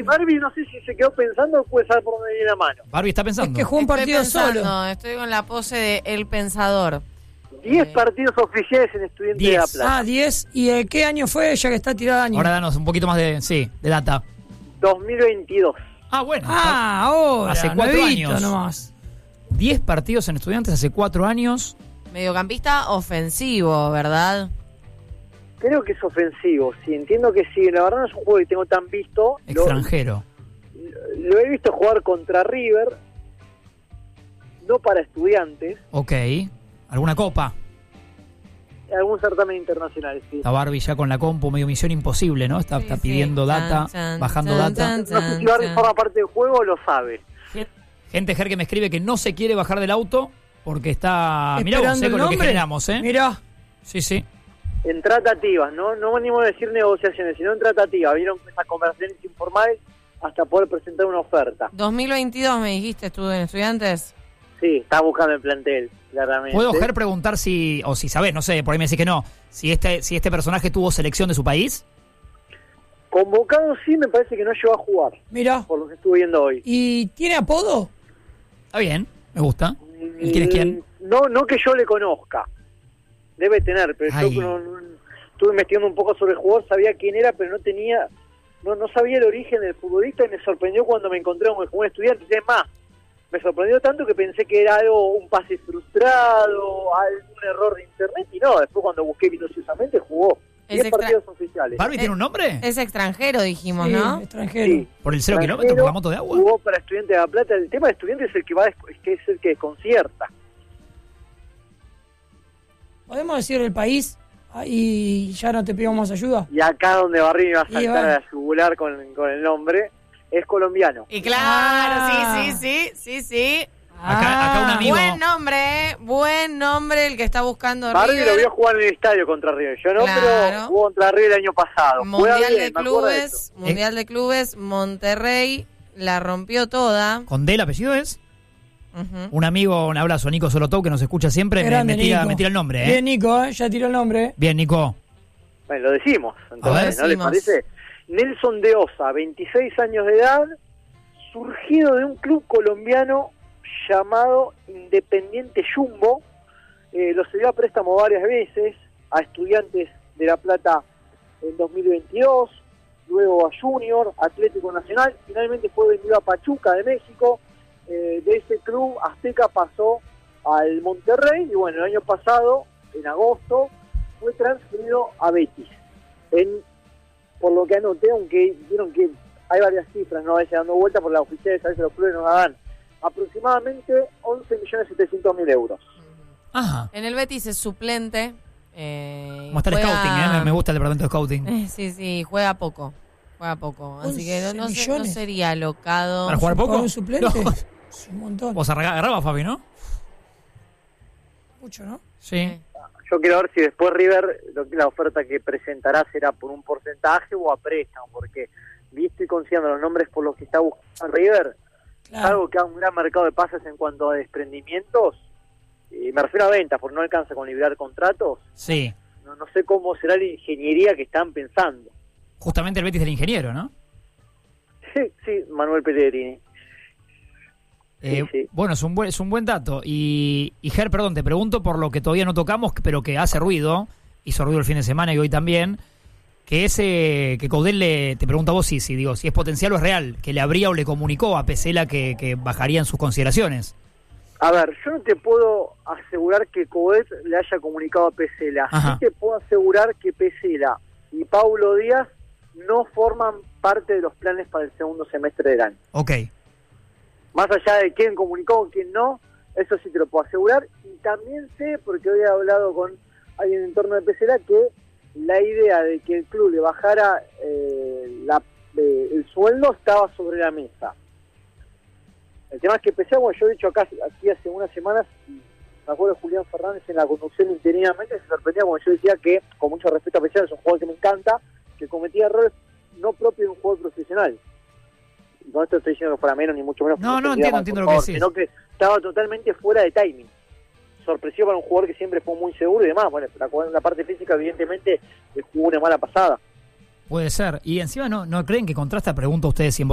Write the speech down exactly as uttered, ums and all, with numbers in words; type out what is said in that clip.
Barbie no sé si se quedó pensando o puede saber por dónde viene la mano. Barbie está pensando. Es que jugó un partido estoy pensando, solo. Estoy con la pose de El Pensador. diez Eh, partidos oficiales en Estudiantes de La diez. Plata. Ah, diez. ¿Y eh, qué año fue? Ya que está tirada año. Ahora danos un poquito más de, sí, de data. dos mil veintidós. Ah, bueno. Ah, ahora. Hace cuatro nuevito años. nomás. diez partidos en Estudiantes hace cuatro años. Mediocampista ofensivo, ¿verdad? Creo que es ofensivo, sí, entiendo que sí. La verdad no es un juego que tengo tan visto. Lo, Extranjero. lo he visto jugar contra River, no para Estudiantes, Ok. ¿Alguna copa? en algún certamen internacional, sí. Está Barbie ya con la compu, medio misión imposible, ¿no? Está, Sí, está sí. pidiendo Chan, data, chan, bajando chan, data. chan. No sé si Barbie forma parte del juego o lo sabe. Gente, Ger, que me escribe que no se quiere bajar del auto porque está... Mirá vos, Esperando eh, el con lo que nombre. generamos, ¿eh? Mirá. Sí, sí. En tratativas, no no venimos a decir negociaciones, sino en tratativas. Vieron esas conversaciones informales hasta poder presentar una oferta. dos mil veintidós me dijiste, estuve en Estudiantes. Sí, está buscando el plantel, claramente. ¿Puedo, Ger, preguntar si, o si sabés, no sé, por ahí me decís que no, si este, si este personaje tuvo selección de su país? Convocado sí, me parece que no llegó a jugar, Mirá. por lo que estuve viendo hoy. ¿Y tiene apodo? Está bien, me gusta. ¿Y quién es quién? Mm, No, no que yo le conozca. Debe tener, pero Ay. yo no, no- estuve investigando un poco sobre el jugador, sabía quién era, pero no tenía, no, no sabía el origen del futbolista y me sorprendió cuando me encontré con un estudiante. Es más, me sorprendió tanto que pensé que era algo, un pase frustrado, algún error de internet, y no, después cuando busqué minuciosamente jugó Es diez extra- partidos oficiales. ¿Barbie tiene un nombre? Es extranjero, dijimos, Sí, ¿no? extranjero. Sí. ¿Por el cero Extranjero, kilómetro, por la moto de agua? Jugó para Estudiantes de La Plata. El tema de Estudiantes es el que va, des- es que es el que desconcierta. ¿Podemos decir el país? Ah, y ya no te pedimos más ayuda. Y acá donde Barrini va a Y saltar bueno. a la yugular con, con el nombre, es colombiano. Y claro, Ah. sí, sí, sí, sí, sí. Acá- acá un Ah, amigo- Buen nombre, eh. Buen nombre el que está buscando Barrini River. lo vio jugar en el estadio contra River. Yo no, Claro. pero jugó contra River el año pasado. Juega Mundial bien, de me acuerdo de clubes, eso. Mundial de clubes, Monterrey la rompió toda. ¿Con D el apellido es? Ujú. Un amigo, un abrazo, Nico Solotov, que nos escucha siempre, me, grande, me tira, Nico. me tira el nombre, ¿eh? Bien, Nico, ¿eh? Ya tiró el nombre. Bien, Nico. Bueno, lo decimos. Entonces, A ver. ¿no les Decimos. parece? Nelson de Osa, veintiséis años de edad, surgido de un club colombiano llamado Independiente Jumbo. Eh, lo se dio a préstamo varias veces a Estudiantes de La Plata en dos mil veintidós, luego a Junior, Atlético Nacional, finalmente fue vendido a Pachuca de México. Eh, de ese club azteca pasó al Monterrey y bueno, el año pasado, en agosto, fue transferido a Betis. En, por lo que anoté, aunque vieron que hay varias cifras, no a veces dando vuelta por las oficiales, a veces los clubes nos dan aproximadamente once millones setecientos mil euros. Ajá. En el Betis es suplente. Eh, Como está el juega- scouting, ¿eh? Me, me gusta el departamento de scouting. Eh, sí, sí, juega poco. Juega poco. Así que no, no, once sé- no millones. sería alocado. ¿Para jugar poco? ¿Para un suplente? No. Es un montón. Vos arraga- agarrabas, Fabi, ¿no? Mucho, ¿no? Sí. Yo quiero ver si después River, lo que la oferta que presentará será por un porcentaje o a préstamo, porque visto y considerando los nombres por los que está buscando River, Claro. salvo que hay un gran mercado de pases en cuanto a desprendimientos, y me refiero a ventas, porque no alcanza con liberar contratos, Sí. no, no sé cómo será la ingeniería que están pensando. Justamente el Betis del ingeniero, ¿no? Sí, sí, Manuel Pellegrini. Eh, Sí, sí. Bueno, es un buen, es un buen dato. Y, y Ger, perdón, te pregunto por lo que todavía no tocamos, pero que hace ruido, hizo ruido el fin de semana y hoy también, que ese, que Caudel le, te pregunto a vos si, si, digo, si es potencial o es real, que le habría o le comunicó a Pesela que, que bajaría en sus consideraciones. A ver, yo no te puedo asegurar que Coet le haya comunicado a Pesela. Ajá. Sí te puedo asegurar que Pesela y Paulo Díaz no forman parte de los planes para el segundo semestre del año. Ok. Más allá de quién comunicó o quién no, eso sí te lo puedo asegurar. Y también sé, porque hoy he hablado con alguien en torno de Pesela, que la idea de que el club le bajara eh, la, eh, el sueldo estaba sobre la mesa. El tema es que Pesela, bueno, yo he dicho acá aquí hace unas semanas, y me acuerdo de Julián Fernández en la conducción interinamente, se sorprendía cuando yo decía que, con mucho respeto a Pesela, es un jugador que me encanta, que cometía errores no propios de un jugador profesional. Y con esto estoy diciendo que fuera menos, ni mucho menos. No, que no, se diga entiendo, mal, entiendo por lo que favor, decís. sino que estaba totalmente fuera de timing. Sorpresivo para un jugador que siempre fue muy seguro y demás. Bueno, la, la parte física, evidentemente, le jugó una mala pasada. Puede ser. Y encima no, no creen que contrasta, pregunto a ustedes si en